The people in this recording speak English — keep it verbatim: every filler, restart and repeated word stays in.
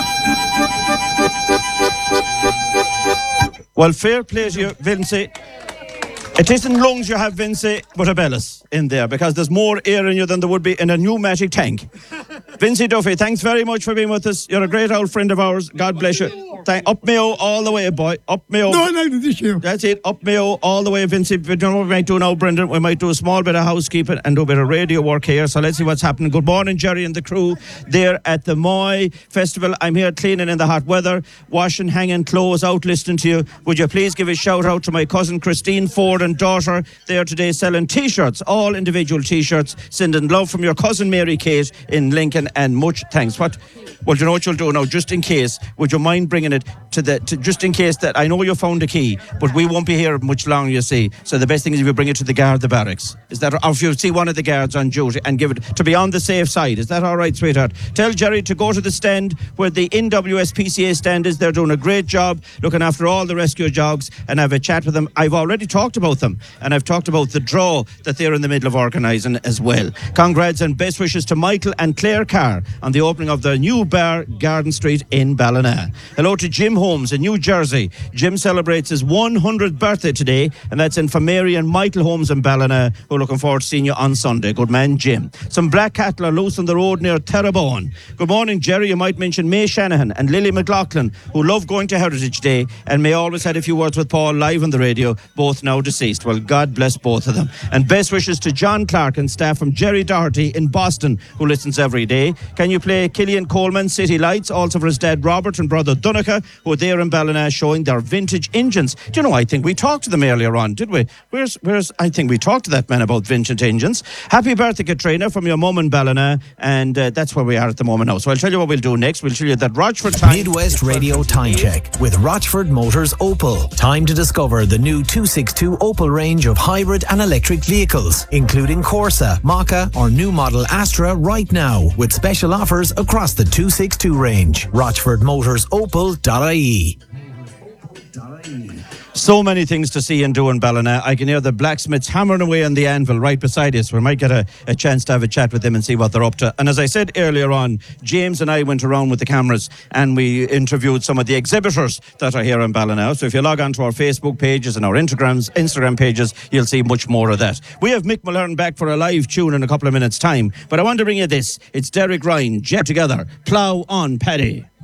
Well, fair play to you, Vincey. It isn't lungs you have, Vincey, but a bellis in there, because there's more air in you than there would be in a pneumatic tank. Vincey Duffy, thanks very much for being with us. You're a great old friend of ours. God bless you. Thank, up Mayo all the way, boy. Up Mayo. No, no, this year. That's it. Up Mayo all the way, Vincey. You know what we might do now, Brendan? We might do a small bit of housekeeping and do a bit of radio work here. So let's see what's happening. Good morning, Jerry and the crew there at the Moy Festival. I'm here cleaning in the hot weather, washing, hanging clothes, out listening to you. Would you please give a shout out to my cousin Christine Ford and daughter there today selling T-shirts, all individual T-shirts. Sending love from your cousin Mary Kate in Lincoln, and much thanks. What? Well, do you know what you'll do now? Just in case, would you mind bringing it to the, to, just in case that, I know you found a key, but we won't be here much longer, you see. So the best thing is if you bring it to the guard, the barracks. Is that, or if you see one of the guards on duty and give it, to be on the safe side. Is that all right, sweetheart? Tell Jerry to go to the stand where the N W S P C A stand is. They're doing a great job looking after all the rescue jogs, and have a chat with them. I've already talked about them, and I've talked about the draw that they're in the middle of organising as well. Congrats and best wishes to Michael and Claire Carr on the opening of their new bar, Garden Street in Ballina. Hello to Jim Holmes in New Jersey. Jim celebrates his one hundredth birthday today, and that's in for Mary and Michael Holmes in Ballina, who are looking forward to seeing you on Sunday. Good man, Jim. Some black cattle are loose on the road near Terrebonne. Good morning, Jerry. You might mention May Shanahan and Lily McLaughlin, who love going to Heritage Day, and May always had a few words with Paul live on the radio, both now deceased. Well, God bless both of them. And best wishes to John Clark and staff from Jerry Doherty in Boston, who listens every day. Can you play Killian Coleman, City Lights, also for his dad Robert and brother Donica, who are there in Ballina showing their vintage engines. Do you know, I think we talked to them earlier on, did we? Where's, where's, I think we talked to that man about vintage engines. Happy birthday, Katrina, from your mum in Ballina, and uh, that's where we are at the moment now. So I'll tell you what we'll do next. We'll tell you that Rochford time... Midwest Radio Time Check with Rochford Motors Opel. Time to discover the new two sixty-two Opel range of hybrid and electric vehicles, including Corsa, Maka or new model Astra right now, with special offers across the two sixty-two range. rochford motors opel dot I E. So many things to see and do in Ballina. I can hear the blacksmiths hammering away on the anvil right beside us. We might get a, a chance to have a chat with them and see what they're up to. And as I said earlier on, James and I went around with the cameras and we interviewed some of the exhibitors that are here in Ballina. So if you log on to our Facebook pages and our Instagrams, Instagram pages, you'll see much more of that. We have Mick Mulhern back for a live tune in a couple of minutes' time. But I want to bring you this. It's Derek Ryan, Jet Together, Plough on, Paddy.